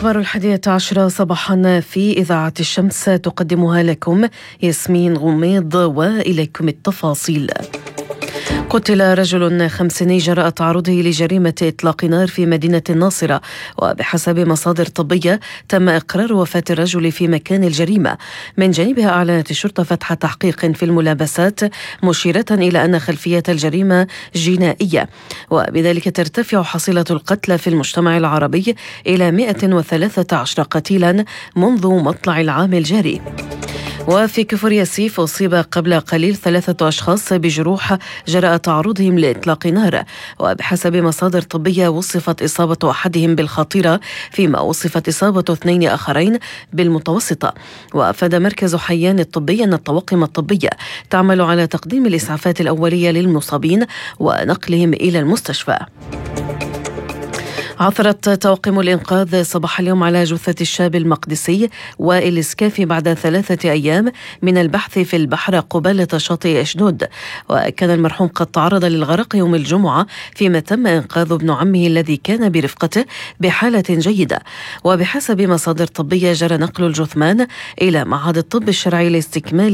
الأخبار 11 صباحا في إذاعة الشمس تقدمها لكم ياسمين غميض، وإليكم التفاصيل. قتل رجل 5 جراء تعرضه لجريمة إطلاق نار في مدينة الناصرة، وبحسب مصادر طبية تم إقرار وفاة الرجل في مكان الجريمة. من جانبها أعلنت الشرطة فتح تحقيق في الملابسات، مشيرة إلى أن خلفية الجريمة جنائية، وبذلك ترتفع حصيلة القتلى في المجتمع العربي إلى 113 قتيلا منذ مطلع العام الجاري. وفي كفر ياسيف أصيب قبل قليل 3 أشخاص بجروح جراء تعرضهم لإطلاق نار، وبحسب مصادر طبية وصفت إصابة أحدهم بالخطيرة، فيما وصفت إصابة 2 آخرين بالمتوسطة. وأفاد مركز حيان الطبي أن الطواقم الطبية تعمل على تقديم الإسعافات الأولية للمصابين ونقلهم إلى المستشفى. عثرت طواقم الإنقاذ صباح اليوم على جثة الشاب المقدسي وائل السكافي بعد 3 أيام من البحث في البحر قبالة شاطئ أشدود. وكان المرحوم قد تعرض للغرق يوم الجمعة، فيما تم إنقاذ ابن عمه الذي كان برفقته بحالة جيدة. وبحسب مصادر طبية جرى نقل الجثمان إلى معهد الطب الشرعي لاستكمال